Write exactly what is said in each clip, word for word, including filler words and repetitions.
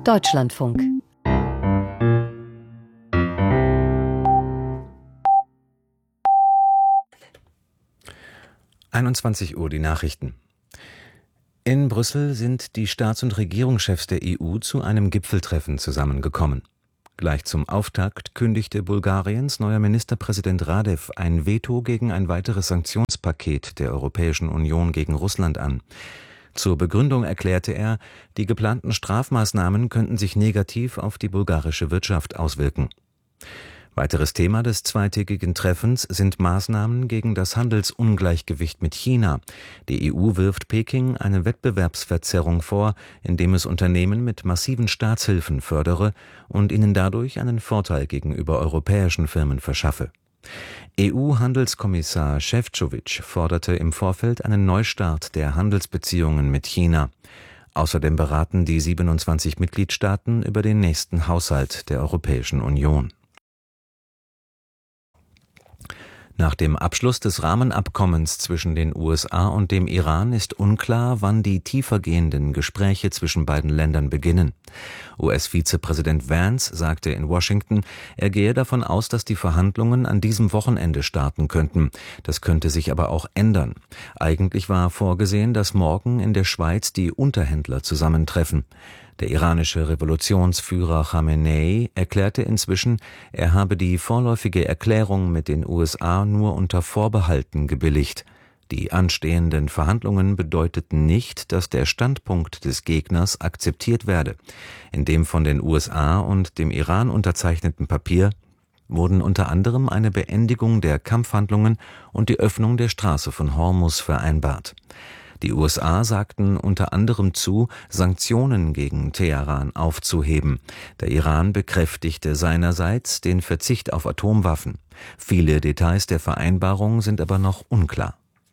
Deutschlandfunk. einundzwanzig Uhr die Nachrichten. In Brüssel sind die Staats- und Regierungschefs der E U zu einem Gipfeltreffen zusammengekommen. Gleich zum Auftakt kündigte Bulgariens neuer Ministerpräsident Radev ein Veto gegen ein weiteres Sanktionspaket der Europäischen Union gegen Russland an. Zur Begründung erklärte er, die geplanten Strafmaßnahmen könnten sich negativ auf die bulgarische Wirtschaft auswirken. Weiteres Thema des zweitägigen Treffens sind Maßnahmen gegen das Handelsungleichgewicht mit China. Die E U wirft Peking eine Wettbewerbsverzerrung vor, indem es Unternehmen mit massiven Staatshilfen fördere und ihnen dadurch einen Vorteil gegenüber europäischen Firmen verschaffe. E U-Handelskommissar Šefčovič forderte im Vorfeld einen Neustart der Handelsbeziehungen mit China. Außerdem beraten die siebenundzwanzig Mitgliedstaaten über den nächsten Haushalt der Europäischen Union. Nach dem Abschluss des Rahmenabkommens zwischen den U S A und dem Iran ist unklar, wann die tiefergehenden Gespräche zwischen beiden Ländern beginnen. U S-Vizepräsident Vance sagte in Washington, er gehe davon aus, dass die Verhandlungen an diesem Wochenende starten könnten. Das könnte sich aber auch ändern. Eigentlich war vorgesehen, dass morgen in der Schweiz die Unterhändler zusammentreffen. Der iranische Revolutionsführer Khamenei erklärte inzwischen, er habe die vorläufige Erklärung mit den U S A nur unter Vorbehalten gebilligt. Die anstehenden Verhandlungen bedeuteten nicht, dass der Standpunkt des Gegners akzeptiert werde. In dem von den U S A und dem Iran unterzeichneten Papier wurden unter anderem eine Beendigung der Kampfhandlungen und die Öffnung der Straße von Hormuz vereinbart. Die U S A sagten unter anderem zu, Sanktionen gegen Teheran aufzuheben. Der Iran bekräftigte seinerseits den Verzicht auf Atomwaffen. Viele Details der Vereinbarung sind aber noch unklar.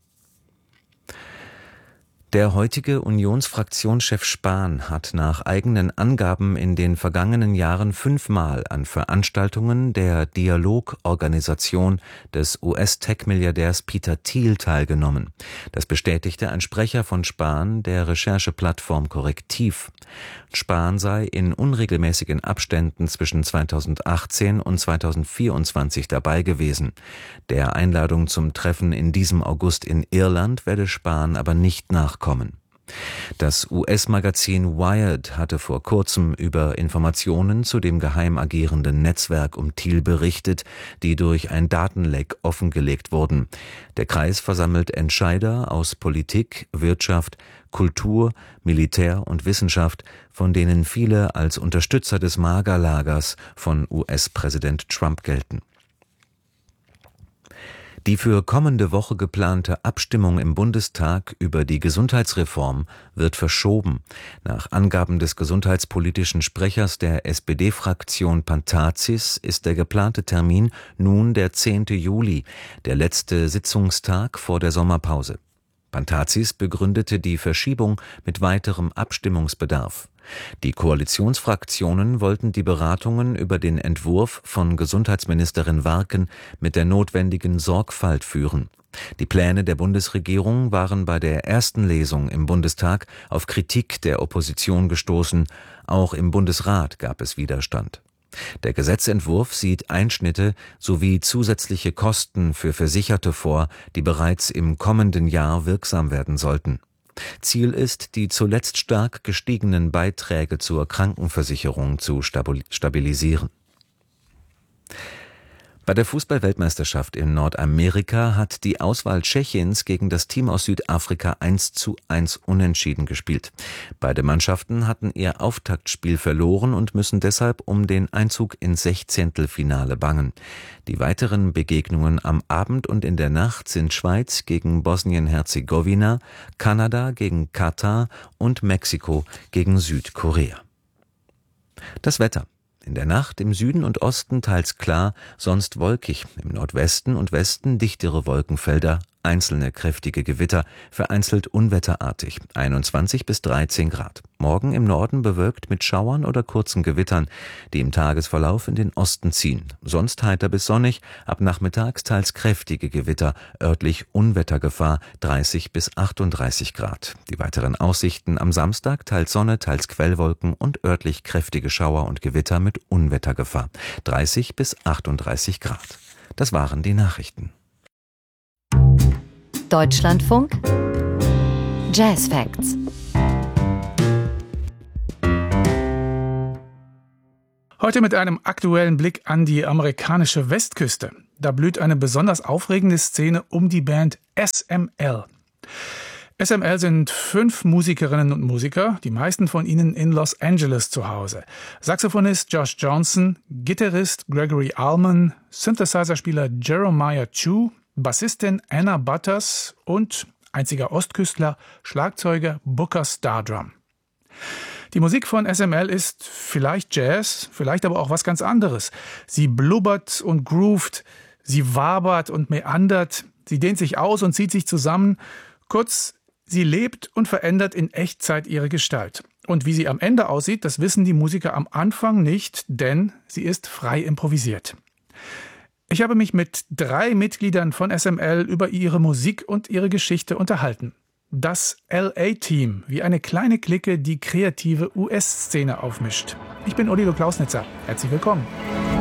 Der heutige Unionsfraktionschef Spahn hat nach eigenen Angaben in den vergangenen Jahren fünfmal an Veranstaltungen der Dialogorganisation des U S-Tech-Milliardärs Peter Thiel teilgenommen. Das bestätigte ein Sprecher von Spahn der Rechercheplattform Correctiv. Spahn sei in unregelmäßigen Abständen zwischen zweitausendachtzehn und zweitausendvierundzwanzig dabei gewesen. Der Einladung zum Treffen in diesem August in Irland werde Spahn aber nicht nachkommen. Das U S-Magazin Wired hatte vor kurzem über Informationen zu dem geheim agierenden Netzwerk um Thiel berichtet, die durch ein Datenleck offengelegt wurden. Der Kreis versammelt Entscheider aus Politik, Wirtschaft, Kultur, Militär und Wissenschaft, von denen viele als Unterstützer des MAGA-Lagers von U S-Präsident Trump gelten. Die für kommende Woche geplante Abstimmung im Bundestag über die Gesundheitsreform wird verschoben. Nach Angaben des gesundheitspolitischen Sprechers der S P D-Fraktion Pantazis ist der geplante Termin nun der zehnte Juli, der letzte Sitzungstag vor der Sommerpause. Pantazis begründete die Verschiebung mit weiterem Abstimmungsbedarf. Die Koalitionsfraktionen wollten die Beratungen über den Entwurf von Gesundheitsministerin Warken mit der notwendigen Sorgfalt führen. Die Pläne der Bundesregierung waren bei der ersten Lesung im Bundestag auf Kritik der Opposition gestoßen. Auch im Bundesrat gab es Widerstand. Der Gesetzentwurf sieht Einschnitte sowie zusätzliche Kosten für Versicherte vor, die bereits im kommenden Jahr wirksam werden sollten. Ziel ist, die zuletzt stark gestiegenen Beiträge zur Krankenversicherung zu stabilisieren. Bei der Fußball-Weltmeisterschaft in Nordamerika hat die Auswahl Tschechiens gegen das Team aus Südafrika eins zu eins unentschieden gespielt. Beide Mannschaften hatten ihr Auftaktspiel verloren und müssen deshalb um den Einzug ins Sechzehntelfinale bangen. Die weiteren Begegnungen am Abend und in der Nacht sind Schweiz gegen Bosnien-Herzegowina, Kanada gegen Katar und Mexiko gegen Südkorea. Das Wetter. In der Nacht im Süden und Osten teils klar, sonst wolkig, im Nordwesten und Westen dichtere Wolkenfelder, einzelne kräftige Gewitter, vereinzelt unwetterartig, einundzwanzig bis dreizehn Grad. Morgen im Norden bewölkt mit Schauern oder kurzen Gewittern, die im Tagesverlauf in den Osten ziehen. Sonst heiter bis sonnig, ab nachmittags teils kräftige Gewitter, örtlich Unwettergefahr, dreißig bis achtunddreißig Grad. Die weiteren Aussichten am Samstag teils Sonne, teils Quellwolken und örtlich kräftige Schauer und Gewitter mit Unwettergefahr, dreißig bis achtunddreißig Grad. Das waren die Nachrichten. Deutschlandfunk Jazz Facts. Heute mit einem aktuellen Blick an die amerikanische Westküste. Da blüht eine besonders aufregende Szene um die Band S M L. S M L sind fünf Musikerinnen und Musiker, die meisten von ihnen in Los Angeles zu Hause. Saxophonist Josh Johnson, Gitarrist Gregory Allman, Synthesizer-Spieler Jeremiah Chu, Bassistin Anna Butters und einziger Ostküstler, Schlagzeuger Booker Stardrum. Die Musik von S M L ist vielleicht Jazz, vielleicht aber auch was ganz anderes. Sie blubbert und groovt, sie wabert und meandert, sie dehnt sich aus und zieht sich zusammen. Kurz, sie lebt und verändert in Echtzeit ihre Gestalt. Und wie sie am Ende aussieht, das wissen die Musiker am Anfang nicht, denn sie ist frei improvisiert. Ich habe mich mit drei Mitgliedern von S M L über ihre Musik und ihre Geschichte unterhalten. Das L A-Team, wie eine kleine Clique, die kreative U S-Szene aufmischt. Ich bin Oliver Klausnitzer. Herzlich willkommen.